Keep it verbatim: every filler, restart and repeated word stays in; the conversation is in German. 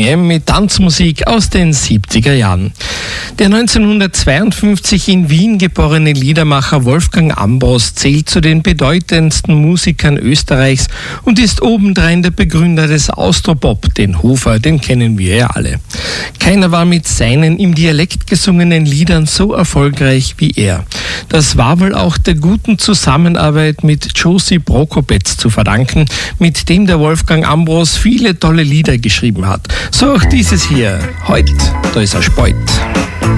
A M mit Tanzmusik aus den siebziger Jahren. Der neunzehnhundertzweiundfünfzig in Wien geborene Liedermacher Wolfgang Ambros zählt zu den bedeutendsten Musikern Österreichs und ist obendrein der Begründer des Austropop. Den Hofer, den kennen wir ja alle. Keiner war mit seinen im Dialekt gesungenen Liedern so erfolgreich wie er. Das war wohl auch der guten Zusammenarbeit mit Josie Prokopetz zu verdanken, mit dem der Wolfgang Ambros viele tolle Lieder geschrieben hat. So auch dieses hier. Heut, da ist er Speut.